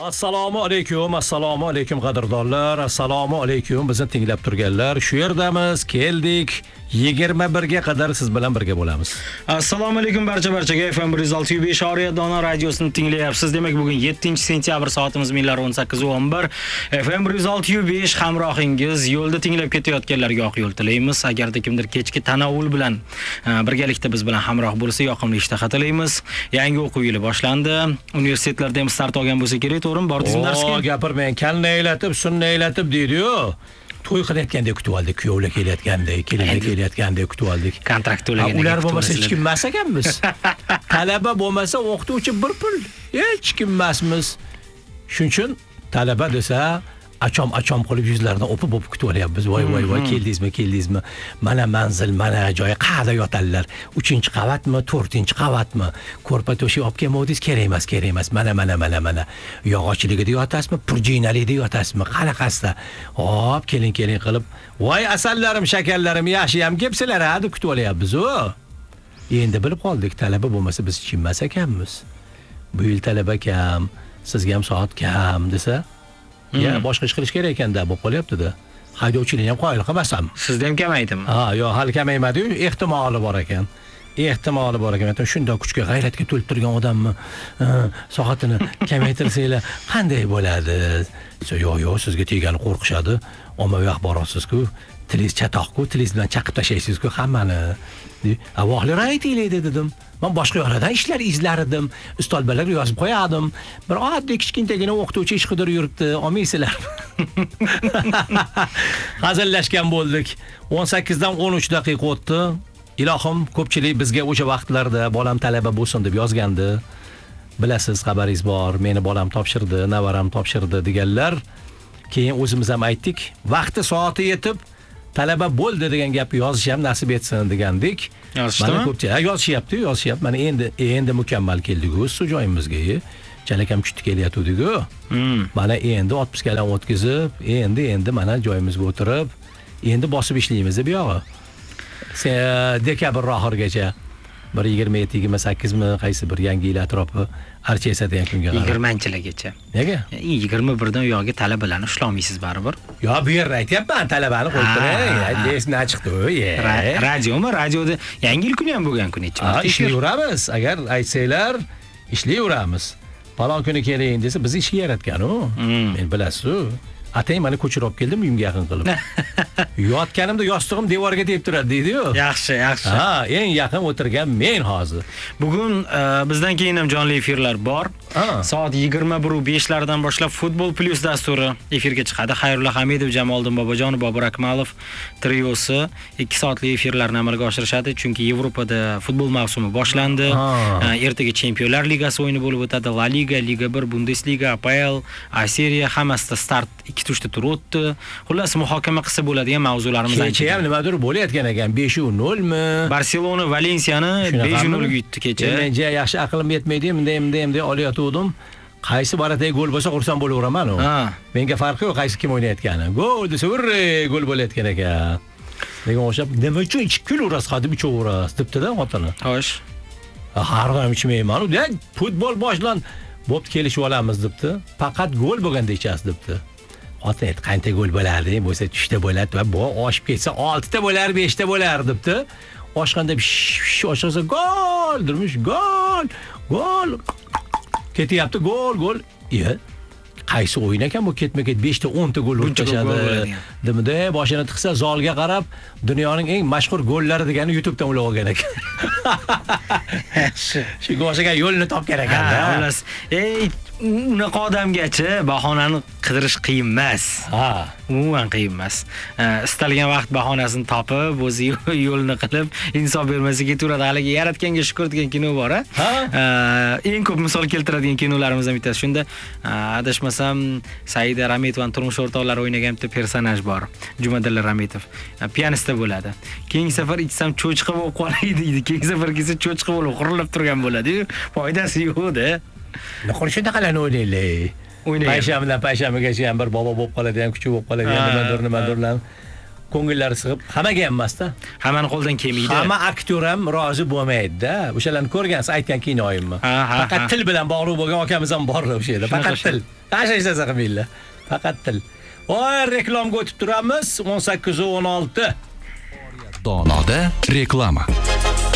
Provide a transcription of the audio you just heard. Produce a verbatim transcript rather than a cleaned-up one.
Assalomu alaykum, assalomu alaykum qadrdonlar, assalomu alaykum bizni tinglab turganlar. Shu yerdamiz, keldik. yigirma birga qadar siz bilan birga bo'lamiz. Assalomu alaykum barcha-barchaga. F M bir yuz olti nuqta besh Oriya Dono radiosini tinglayapsiz. Demak, bugun yettinchi sentyabr soatimiz minglar o'n sakkiz o'n bir. F M bir yuz olti nuqta besh hamrohingiz. Yo'lda tinglab ketayotganlarga oq yo'l tilaymiz. Agarda kimdir kechki tanovul bilan birgalikda biz bilan hamroh bo'lsa, yoqimli ishtaha tilaymiz. Yangi o'quv yili boshlandi. Universitetlarda ham start olgan bo'lsa kerak, to'g'rimi? Bordingizmi darsga? O, gapirmang, kalni aylatib, sunni aylatib deydi-yu. To'y qilayotgandek kutib oldik, kuyovlar kelayotgandek, kelinlar kelayotgandek kutib oldik. Kontrakt to'lagan. Ular bo'lmasa hech kim emas ekanmiz. Talaba bo'lmasa o'qituvchi bir pul, hech kim emasmiz. Shuning uchun talaba desa, achom achom qilib yuzlaridan o'pib o'pib kutib olyapmiz. Voy voy voy, keldingizmi, keldingizmi? Mana manzil, mana joy, qayerda yotarlar? uchinchi qavatmi, to'rtinchi qavatmi? Ko'rpa to'shib olib kelmovdingiz, kerak emas, kerak emas. Mana mana mana mana. Yog'ochligida yotasizmi, purjinalikda yotasizmi? Qanaqasida? Hop, keling keling qilib, voy asallarim, shakarlarim, yaxshi ham kelibsizlar, ha, deb kutib olyapmiz. O. Endi bilib qoldik, talaba bo'lmasa biz hech kim emas ekanmiz. Bu yil talaba kam, sizga ham soat kam desa, ya boshqa ish qilish kerak ekanda, bo'lib qolyapti-da. Haydovchilik ham qoyil qilmasam. Sizda ham kamaydimi? Ha, yo'q, hali kamaymadi-yu, ehtimoli bor ekan. Ehtimoli bor ekan. Shunday kuchga, g'ayratga to'lib turgan odamni soatini kamaytirsanglar qanday bo'ladi? Yo'q, yo'q, sizga tegani qo'rqishadi. Ommaviy axborotsiz-ku, tilingiz chatoq-ku, tilingiz bilan chaqib tashlaysiz-ku hammani. Avohli aytinglar dedim. Men boshqa yo'llardan ishlar izlardim, ustolbalarga yozib qo'yadim. Bir oddiy kichkintagina o'qituvchi ish qidirib yuribdi, olmaysizlar. Hazillashgan bo'ldik. o'n sakkizdan o'n uch daqiqa o'tdi. Ilohim, ko'pchilik bizga o'sha vaqtlarda bolam talaba bo'lsin deb yozgandi. Bilasiz, xabaringiz bor, meni bolam topshirdi, navaram topshirdi deganlar. Keyin o'zimiz ham aytdik, vaqti soati yetib talaba bo'ldi degan gapni yozish ham nasib etsin degandik. Mana ko'pchilik yozishyapti, yozishyapti. Mana endi endi mukammal keldik-ku shu joyimizga. Chalakam kuchdi kelyapti-ku. Mana endi otpuskalarni o'tkazib, endi endi mana joyimizga o'tirib, endi bosib ishlaymiz bu yog'i. Dekabr oxirigacha bir yigirma yetti yigirma sakkiz mi qaysi bir yangi yil atrofi archa esadigan kunga qarab. yigirmanchilargacha. Nega? yigirma birdan u yoqga talabalarni ushlolmaysiz baribir. Yo, bu yerda aytyapman, talabani qo'yib turing. Esdan chiqdi-ku. Radiomi? Radioda yangi yil kuni ham bo'lgan kun hech qanaqa. Ishlayveramiz. Agar aytsanglar, ishlayveramiz. Palon kuni keling desa, biz ishga yaratgan-u. Men bilasiz-ku. Atay meni ko'chirib olib keldim uyimga yaqin qilib. Yotganimda yostig'im devorga tegib turadi deydi-yu. Yaxshi, yaxshi. Ha, eng yaqin o'tirgan men hozir. Bugun bizdan keyin ham jonli efirlar bor. Soat yigirma bir besh lardan boshlab Futbol Plus dasturi efirga chiqadi. Xayrulla Hamidov, Jamoliddin Bobojonov, Bobur Akmalov triosi ikki soatli efirlarni amalga oshirishadi, chunki Yevropada futbol mavsumi boshlandi. Ertaga Chempionlar Ligasi o'yini bo'lib o'tadi. La Liga, Liga bir, Bundesliga, A P L, A Seriya hammasida start ikki tushda tur o'tdi. Xullas muhokama qilsa bo'ladigan mavzularimiz ancha. Kecha ham nimadir bo'layotgan ekan, besh nol mi? Barselona Valensiyani besh nol ga yutdi kecha. Men yaxshi aqlim yetmaydi, bunday bunday bunday olayotgandim. Qaysi baratay gol bo'lsa xursand bo'laveraman-ku. Menga farqi yo'q qaysi kim o'ynayotgani. Gol desa, urre, gol bo'layotgan ekan. Degan o'xshab, nima uchun ichib kulaverasiz, hadib ichaverasiz debdi-da xotini. Xo'sh. Har doim ichmayman-ku. Futbol boshlan bo'pti kelishib olamiz debdi. Faqat gol bo'lganda ichasiz debdi. Xotin aytdi, qancha gol bo'lardi? Bo'lsa uchta bo'ladi va bu oshib ketsa oltita bo'lar, beshta bo'lar debdi. Oshqanda oshqasa gol, durmush gol, gol. Ketyapti gol, gol. Ye. Qaysi o'yin ekan bu ketma-ket beshta o'nta gol urishadi. Dimida boshini tiqsa zalga qarab, dunyoning eng mashhur gollari degani YouTubedan ulab olgan ekan. Shu go'shaga yo'lni topgan ekan-da. Xullas, ey, unaqa odamgacha bahonani qidirish qiyin emas. Ha, umuman qiyin emas. Istalgan vaqt bahonasini topib, o'zi yo'lni qilib, insof bermasa ketaveradi. Haligi yaratganga shukr degan kino bor, ha? Eng ko'p misol keltiradigan kinolarimizdan bittasi. Shunda adashmasam Saida Rametovaning turmush o'rtoqlari o'ynagan bitta personaj bor. Jumadilla Rametov. Pianista bo'ladi. Keyingi safar ichsam cho'chqa bo'lib qolay deydi. Keyingi safar kelsa cho'chqa bo'lib xurilib turgan bo'ladi-yu. Foydasi yo'q-da. Naqol shunda qalani o'ynaylik. Payshamdan payshamagacha ham bir bobo bo'lib qoladi, ham kuchi bo'lib qoladi, nimadir nimadirlar. ko'ngillari sig'ib, hammaga ham emas-da. Hammani qo'ldan kelmaydi. Hamma aktyor ham rozi bo'lmaydi-da. O'shalarni ko'rgansiz, aytgan kinoyimmi? Faqat til bilan bog'liq bo'lgan akamiz ham bor o'sha yerda. Faqat til. Tashlaysiz qilmanglar. Faqat til. Voy, reklamga o'tib turamiz. o'n sakkiz o'n olti. Donoda reklama.